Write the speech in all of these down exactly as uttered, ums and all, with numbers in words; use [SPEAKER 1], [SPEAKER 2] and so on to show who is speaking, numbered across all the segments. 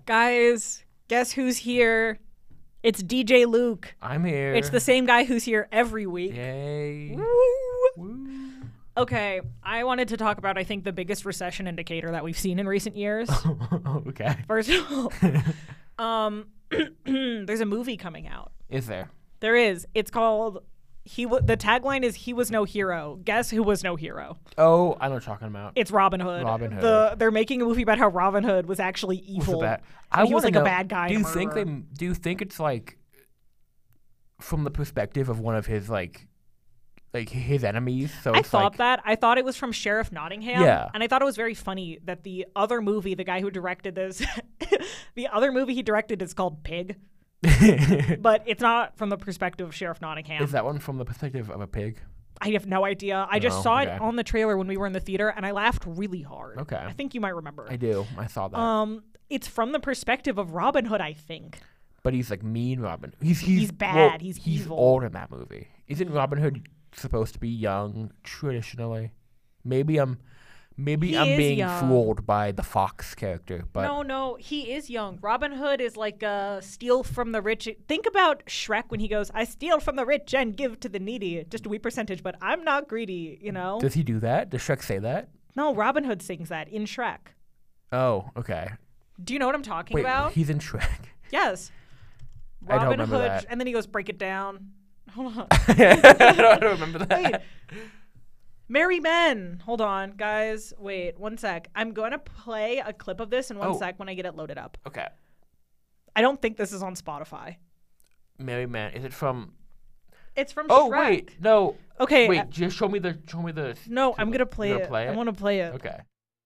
[SPEAKER 1] Guys, guess who's here? It's D J Luke.
[SPEAKER 2] I'm here.
[SPEAKER 1] It's the same guy who's here every week.
[SPEAKER 2] Yay.
[SPEAKER 1] Woo.
[SPEAKER 2] Woo.
[SPEAKER 1] Okay, I wanted to talk about, I think, the biggest recession indicator that we've seen in recent years.
[SPEAKER 2] Okay.
[SPEAKER 1] First of all, um, there's a movie coming out.
[SPEAKER 2] Is there?
[SPEAKER 1] There is. It's called... He w- the tagline is "He was no hero." Guess who was no hero?
[SPEAKER 2] Oh, I know what you're talking about.
[SPEAKER 1] It's Robin Hood.
[SPEAKER 2] Robin Hood.
[SPEAKER 1] The, they're making a movie about how Robin Hood was actually evil.
[SPEAKER 2] Bad?
[SPEAKER 1] I he was
[SPEAKER 2] wanna
[SPEAKER 1] like
[SPEAKER 2] know,
[SPEAKER 1] a bad guy.
[SPEAKER 2] Do you
[SPEAKER 1] and a
[SPEAKER 2] think they?
[SPEAKER 1] murderer.
[SPEAKER 2] Do you think it's like from the perspective of one of his like, like his enemies? So
[SPEAKER 1] I
[SPEAKER 2] it's
[SPEAKER 1] thought
[SPEAKER 2] like,
[SPEAKER 1] that. I thought it was from Sheriff Nottingham.
[SPEAKER 2] Yeah.
[SPEAKER 1] And I thought it was very funny that the other movie, the guy who directed this, the other movie he directed is called Pig. But it's not from the perspective of Sheriff Nottingham.
[SPEAKER 2] Is that one from the perspective of a pig?
[SPEAKER 1] I have no idea. I just
[SPEAKER 2] No,
[SPEAKER 1] saw
[SPEAKER 2] okay.
[SPEAKER 1] it on the trailer when we were in the theater, and I laughed really hard.
[SPEAKER 2] Okay.
[SPEAKER 1] I think you might remember.
[SPEAKER 2] I do. I saw that.
[SPEAKER 1] Um, it's from the perspective of Robin Hood, I think.
[SPEAKER 2] But he's like mean Robin. He's he's,
[SPEAKER 1] He's bad.
[SPEAKER 2] well,
[SPEAKER 1] He's
[SPEAKER 2] he's
[SPEAKER 1] evil.
[SPEAKER 2] old in that movie. Isn't Robin Hood supposed to be young traditionally? Maybe I'm maybe
[SPEAKER 1] He
[SPEAKER 2] I'm
[SPEAKER 1] is
[SPEAKER 2] being
[SPEAKER 1] young.
[SPEAKER 2] fooled by the Fox character. But
[SPEAKER 1] No, no, he is young. Robin Hood is like a steal from the rich. Think about Shrek when he goes, "I steal from the rich and give to the needy, just a wee percentage, but I'm not greedy." You know?
[SPEAKER 2] does he do that? Does Shrek say that?
[SPEAKER 1] No, Robin Hood sings that in Shrek.
[SPEAKER 2] Oh, okay.
[SPEAKER 1] Do you know what I'm talking
[SPEAKER 2] Wait,
[SPEAKER 1] about?
[SPEAKER 2] he's in Shrek.
[SPEAKER 1] Yes.
[SPEAKER 2] I don't
[SPEAKER 1] Robin
[SPEAKER 2] remember
[SPEAKER 1] Hood,
[SPEAKER 2] that.
[SPEAKER 1] and then he goes, "Break it down." Hold on.
[SPEAKER 2] I, don't, I don't remember that.
[SPEAKER 1] Wait. Merry Men. Hold on, guys. Wait, one sec. I'm going to play a clip of this in one
[SPEAKER 2] Oh.
[SPEAKER 1] sec when I get it loaded up.
[SPEAKER 2] Okay.
[SPEAKER 1] I don't think this is on Spotify.
[SPEAKER 2] Merry Man. Is it from?
[SPEAKER 1] It's from
[SPEAKER 2] Oh
[SPEAKER 1] Shrek.
[SPEAKER 2] wait, no.
[SPEAKER 1] Okay.
[SPEAKER 2] Wait,
[SPEAKER 1] uh,
[SPEAKER 2] just show me the show me the.
[SPEAKER 1] no, I'm going to play
[SPEAKER 2] You're
[SPEAKER 1] it.
[SPEAKER 2] gonna play
[SPEAKER 1] I
[SPEAKER 2] it?
[SPEAKER 1] want to play it.
[SPEAKER 2] Okay.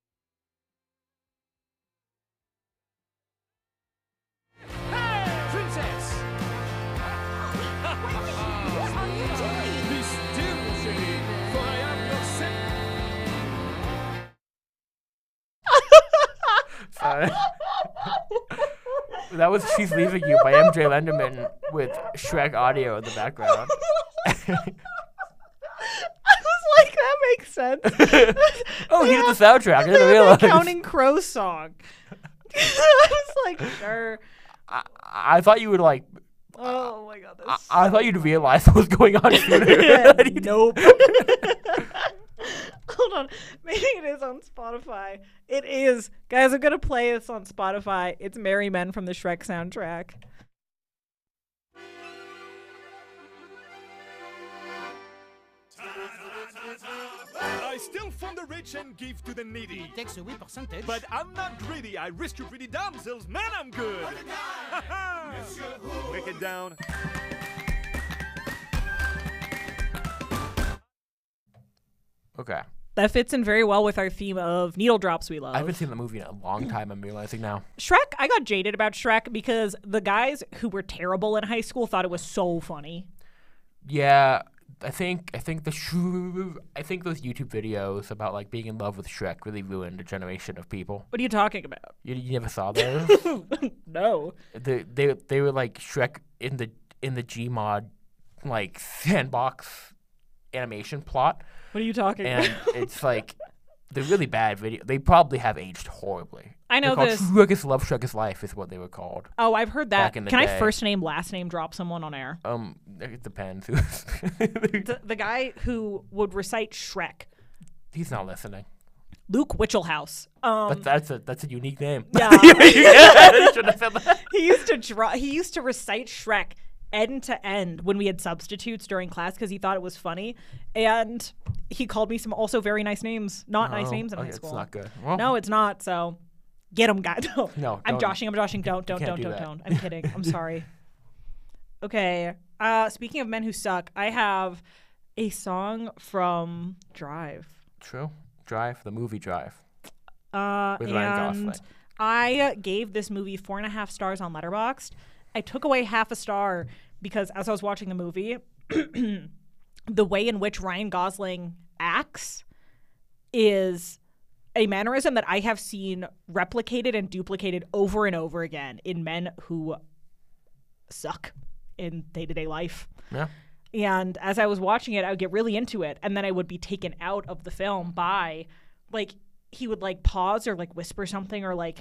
[SPEAKER 3] Princess!
[SPEAKER 4] What are you doing?
[SPEAKER 3] Be still, chérie, for I am your sin.
[SPEAKER 2] Sorry. That was "She's Leaving You" by M J Lenderman with Shrek audio in the background.
[SPEAKER 1] I was like, that makes sense.
[SPEAKER 2] Oh, he
[SPEAKER 1] Yeah.
[SPEAKER 2] did the soundtrack. I
[SPEAKER 1] They
[SPEAKER 2] didn't
[SPEAKER 1] have
[SPEAKER 2] realize.
[SPEAKER 1] a Counting Crows song. I was like, sure.
[SPEAKER 2] I, I thought you would like.
[SPEAKER 1] Oh my god,
[SPEAKER 2] I,
[SPEAKER 1] this.
[SPEAKER 2] I thought you'd realize what was going on sooner.
[SPEAKER 1] Nope. Hold on. Maybe it is on Spotify. It is. Guys, I'm going to play this on Spotify. It's Merry Men from the Shrek soundtrack.
[SPEAKER 3] I steal from the rich and give to the needy.
[SPEAKER 4] Takes a wee percentage.
[SPEAKER 3] But I'm not greedy. I rescue pretty damsels. Man, I'm good. Break it down.
[SPEAKER 2] Okay.
[SPEAKER 1] That fits in very well with our theme of needle drops we love.
[SPEAKER 2] I haven't seen the movie in a long time. I'm realizing now.
[SPEAKER 1] Shrek, I got jaded about Shrek because the guys who were terrible in high school thought it was so funny.
[SPEAKER 2] Yeah, I think I think the sh- I think those YouTube videos about like being in love with Shrek really ruined a generation of people.
[SPEAKER 1] What are you talking about?
[SPEAKER 2] You, you never saw those?
[SPEAKER 1] No.
[SPEAKER 2] they they they were like Shrek in the in the Gmod like sandbox animation plot,
[SPEAKER 1] What are you talking
[SPEAKER 2] and
[SPEAKER 1] about?
[SPEAKER 2] it's like they're really bad video. They probably have aged horribly.
[SPEAKER 1] I know
[SPEAKER 2] They're called
[SPEAKER 1] this.
[SPEAKER 2] Shrek is Love, Shrek is Life is what they were called.
[SPEAKER 1] Oh, I've heard that.
[SPEAKER 2] back in the
[SPEAKER 1] Can I
[SPEAKER 2] day.
[SPEAKER 1] first name, last name drop someone on air?
[SPEAKER 2] Um, it depends.
[SPEAKER 1] The, the guy who would recite Shrek,
[SPEAKER 2] He's not listening.
[SPEAKER 1] Luke Witchelhouse. Um,
[SPEAKER 2] But that's a that's a unique name.
[SPEAKER 1] yeah.
[SPEAKER 2] I should have said that.
[SPEAKER 1] he used to draw. He used to recite Shrek end to end when we had substitutes during class because he thought it was funny, and he called me some also very nice names, not nice
[SPEAKER 2] Oh,
[SPEAKER 1] names in
[SPEAKER 2] okay,
[SPEAKER 1] high school.
[SPEAKER 2] It's not good. Well,
[SPEAKER 1] No, it's not. So get him, guys. No,
[SPEAKER 2] No,
[SPEAKER 1] I'm
[SPEAKER 2] don't.
[SPEAKER 1] joshing. I'm joshing. Don't, don't,
[SPEAKER 2] can't
[SPEAKER 1] don't,
[SPEAKER 2] do
[SPEAKER 1] don't,
[SPEAKER 2] that.
[SPEAKER 1] don't. I'm kidding. I'm sorry. Okay. Uh, speaking of men who suck, I have a song from Drive.
[SPEAKER 2] True. Drive, the movie Drive.
[SPEAKER 1] Uh,
[SPEAKER 2] With Ryan
[SPEAKER 1] and
[SPEAKER 2] Gosling.
[SPEAKER 1] I gave this movie four and a half stars on Letterboxd. I took away half a star because as I was watching the movie, the way in which Ryan Gosling acts is a mannerism that I have seen replicated and duplicated over and over again in men who suck in day-to-day life.
[SPEAKER 2] Yeah.
[SPEAKER 1] And as I was watching it, I would get really into it. And then I would be taken out of the film by, like, he would, like, pause or, like, whisper something or, like,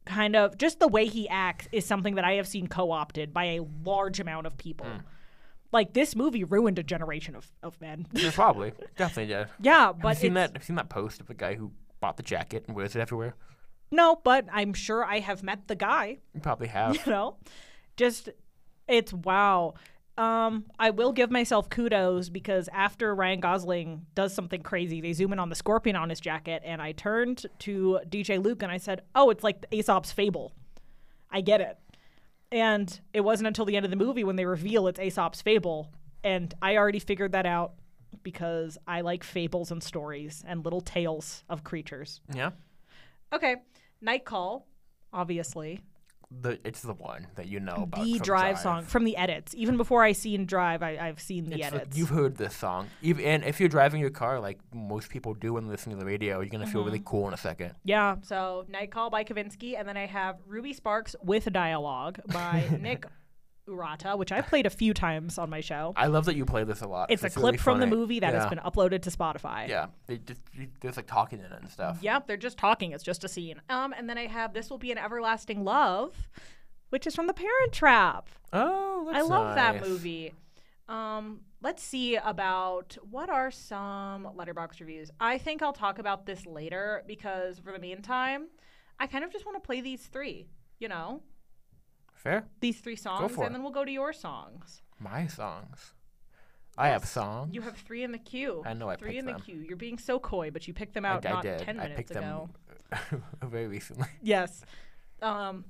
[SPEAKER 1] kind of just the way he acts is something that I have seen co-opted by a large amount of people.
[SPEAKER 2] Mm.
[SPEAKER 1] Like, this movie ruined a generation of, of men.
[SPEAKER 2] Yeah, probably. Definitely did.
[SPEAKER 1] Yeah,
[SPEAKER 2] Have
[SPEAKER 1] but
[SPEAKER 2] you seen
[SPEAKER 1] it's-
[SPEAKER 2] that? Have you seen that post of the guy who bought the jacket and wears it everywhere?
[SPEAKER 1] No, but I'm sure I have met the guy.
[SPEAKER 2] You probably have.
[SPEAKER 1] You know, just it's wow. Um, I will give myself kudos because after Ryan Gosling does something crazy, they zoom in on the scorpion on his jacket, and I turned to D J Luke and I said, "Oh, it's like Aesop's fable. I get it." And it wasn't until the end of the movie when they reveal it's Aesop's fable, and I already figured that out because I like fables and stories and little tales of creatures.
[SPEAKER 2] Yeah.
[SPEAKER 1] Okay, Night Call, obviously.
[SPEAKER 2] The it's the one that you know about.
[SPEAKER 1] The
[SPEAKER 2] from
[SPEAKER 1] Drive, song from the edits. Even before I seen Drive, I, I've seen the
[SPEAKER 2] It's the-
[SPEAKER 1] edits.
[SPEAKER 2] you've heard this song. Even, and if you're driving your car, like most people do when listening to the radio, you're going to feel really
[SPEAKER 1] Mm-hmm.
[SPEAKER 2] cool in a second.
[SPEAKER 1] Yeah, so Night Call by Kavinsky, and then I have Ruby Sparks with Dialogue by Nick Urata, which I've played a few times on my show.
[SPEAKER 2] I love that you play this a lot.
[SPEAKER 1] It's a
[SPEAKER 2] It's
[SPEAKER 1] clip
[SPEAKER 2] really
[SPEAKER 1] from the
[SPEAKER 2] funny.
[SPEAKER 1] movie that has
[SPEAKER 2] Yeah.
[SPEAKER 1] been uploaded to Spotify.
[SPEAKER 2] Yeah, they just, you- there's like talking in it and stuff.
[SPEAKER 1] Yep, they're just talking. It's just a scene. Um, and then I have This Will Be an Everlasting Love, which is from The Parent Trap.
[SPEAKER 2] Oh,
[SPEAKER 1] I
[SPEAKER 2] that's
[SPEAKER 1] love that
[SPEAKER 2] nice.
[SPEAKER 1] movie. Um, let's see about what are some Letterboxd reviews. I think I'll talk about this later because for the meantime, I kind of just want to play these three, you know,
[SPEAKER 2] Fair.
[SPEAKER 1] these three songs,
[SPEAKER 2] for
[SPEAKER 1] and
[SPEAKER 2] it.
[SPEAKER 1] then we'll go to your songs.
[SPEAKER 2] My songs. I have songs.
[SPEAKER 1] You have three in the queue.
[SPEAKER 2] I know I
[SPEAKER 1] three
[SPEAKER 2] picked
[SPEAKER 1] in the
[SPEAKER 2] them.
[SPEAKER 1] queue. You're being so coy, but you picked them
[SPEAKER 2] I,
[SPEAKER 1] out
[SPEAKER 2] I
[SPEAKER 1] not
[SPEAKER 2] did.
[SPEAKER 1] ten
[SPEAKER 2] I
[SPEAKER 1] minutes
[SPEAKER 2] picked
[SPEAKER 1] ago.
[SPEAKER 2] them very recently.
[SPEAKER 1] Yes. Um,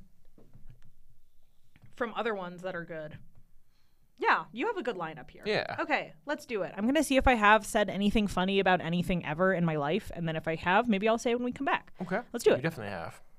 [SPEAKER 1] from other ones that are good. Yeah, you have a good lineup here.
[SPEAKER 2] Yeah.
[SPEAKER 1] Okay, let's do it. I'm going to see if I have said anything funny about anything ever in my life, and then if I have, maybe I'll say it when we come back.
[SPEAKER 2] Okay.
[SPEAKER 1] Let's do
[SPEAKER 2] You
[SPEAKER 1] it.
[SPEAKER 2] definitely have.